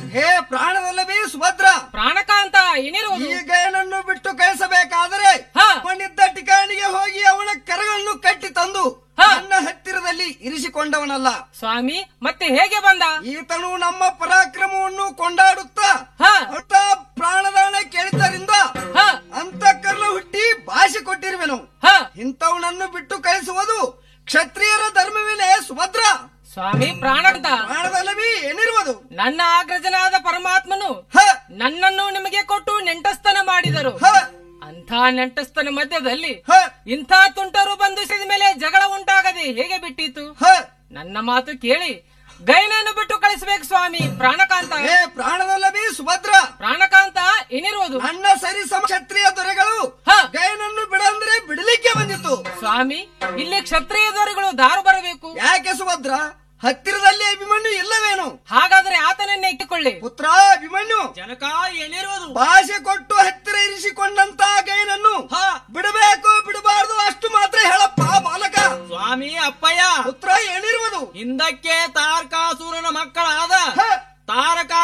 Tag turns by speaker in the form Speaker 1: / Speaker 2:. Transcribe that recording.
Speaker 1: ಹೇ ಪ್ರಾಣವಲ್ಲವೇ ಸುಭದ್ರ,
Speaker 2: ಪ್ರಾಣಕಾಂತ ಏನಿರುವುದು?
Speaker 1: ಈ ಗಯನನ್ನು ಬಿಟ್ಟು ಕಳಿಸಬೇಕಾದರೆ ಅವನಿದ್ದ ಠಿಕಾಣಿಗೆ ಹೋಗಿ ಅವನ ಕರಗಳನ್ನು ಕಟ್ಟಿ ತಂದು ನನ್ನ ಹತ್ತಿರದಲ್ಲಿ ಇರಿಸಿಕೊಂಡವನಲ್ಲ
Speaker 2: ಸ್ವಾಮಿ. ಮತ್ತೆ ಹೇಗೆ ಬಂದ?
Speaker 1: ಈತನು ನಮ್ಮ ಪರಾಕ್ರಮವನ್ನು ಕೊಂಡಾಡುತ್ತಾ ಪ್ರಾಣದಾನ ಕೇಳಿದ್ದರಿಂದ ಅಂತಃಕರಣ ಹುಟ್ಟಿ ಭಾಷೆ ಕೊಟ್ಟಿರುವೆನು. ಇಂಥವನನ್ನು ಬಿಟ್ಟು ಕಳಿಸುವುದು ಕ್ಷತ್ರಿಯರ ಧರ್ಮವೇನೇ ಸುಭದ್ರ?
Speaker 2: ಸ್ವಾಮಿ,
Speaker 1: ಪ್ರಾಣದಲ್ಲವೇ ಏನಿರುವುದು?
Speaker 2: ನನ್ನ ಅಗ್ರಜನಾದ ಪರಮಾತ್ಮನು ನನ್ನನ್ನು ನಿಮಗೆ ಕೊಟ್ಟು ನೆಂಟಸ್ತನ ಮಾಡಿದರು. ಅಂಥ ನೆಂಟಸ್ತನ ಮಧ್ಯದಲ್ಲಿ ಇಂಥ ತುಂಟರು ಬಂಧಿಸಿದ ಮೇಲೆ ಜಗಳ ಉಂಟಾಗದೆ ಹೇಗೆ ಬಿಟ್ಟಿತು? ನನ್ನ ಮಾತು ಕೇಳಿ ಗೈನನ್ನು ಬಿಟ್ಟು ಕಳಿಸಬೇಕು ಸ್ವಾಮಿ. ಪ್ರಾಣಕಾಂತ
Speaker 1: ಪ್ರಾಣದಲ್ಲವೇ ಸುಭದ್ರ,
Speaker 2: ಪ್ರಾಣಕಾಂತ ಏನಿರುವುದು?
Speaker 1: ನನ್ನ ಸರಿ ಸಮ ಕ್ಷತ್ರಿಯ ದೊರೆಗಳು ಗೈನನ್ನು ಬಿಡಂದ್ರೆ ಬಿಡಲಿಕ್ಕೆ ಬಂದಿತ್ತು
Speaker 2: ಸ್ವಾಮಿ. ಇಲ್ಲಿ ಕ್ಷತ್ರಿಯ ದೊರೆಗಳು ದಾರು ಬರಬೇಕು.
Speaker 1: ಯಾಕೆ ಸುಭದ್ರ? ಹತ್ತಿರದಲ್ಲಿ ಅಭಿಮನ್ಯು ಇಲ್ಲವೇನು?
Speaker 2: ಹಾಗಾದ್ರೆ ಆತನನ್ನೇ ಎಕ್ಕಿಕೊಳ್ಳಿ.
Speaker 1: ಪುತ್ರ ಅಭಿಮನ್ಯು,
Speaker 3: ಜನಕ ಏನಿರುವುದು?
Speaker 1: ಭಾಷೆ ಕೊಟ್ಟು ಹತ್ತಿರ ಇರಿಸಿಕೊಂಡಂತ ಗೈನನ್ನು ಬಿಡಬೇಕು ಬಿಡಬಾರದು ಅಷ್ಟು ಮಾತ್ರ ಹೇಳಪ್ಪ ಬಾಲಕ.
Speaker 3: ಸ್ವಾಮಿ ಅಪ್ಪಯ್ಯ,
Speaker 1: ಪುತ್ರ ಏನಿರುವುದು?
Speaker 3: ಹಿಂದಕ್ಕೆ ತಾರಕಾಸುರನ ಮಕ್ಕಳಾದ ತಾರಕ